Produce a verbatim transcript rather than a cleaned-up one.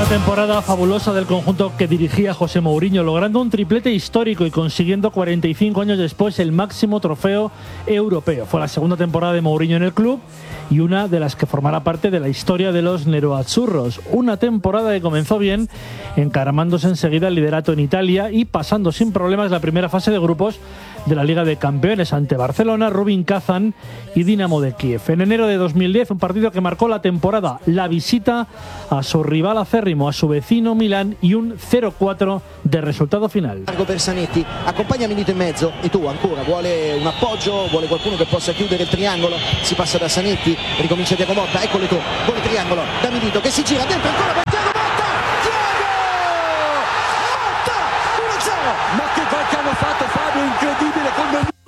temporada fabulosa del conjunto que dirigía José Mourinho, logrando un triplete histórico y consiguiendo cuarenta y cinco años después el máximo trofeo europeo. Fue la segunda temporada de Mourinho en el club y una de las que formará parte de la historia de los neroazzurros. Una temporada que comenzó bien, encaramándose enseguida el liderato en Italia y pasando sin problemas la primera fase de grupos de la Liga de Campeones ante Barcelona, Rubin Kazan y Dinamo de Kiev. En enero de dos mil diez, un partido que marcó la temporada, la visita a su rival acérrimo, a su vecino Milán, y un cero cuatro de resultado final. Largo per Zanetti, accompagna Milito in mezzo e tu ancora, vuole un appoggio, vuole qualcuno che possa chiudere il triangolo, si passa da Zanetti, ricomincia Thiago Motta, eccolo tu, buon triangolo da Milito che si gira dentro ancora per Thiago Motta, Thiago Motta, uno a zero. Ma che gol che hanno fatto, Fabio, incredibile, con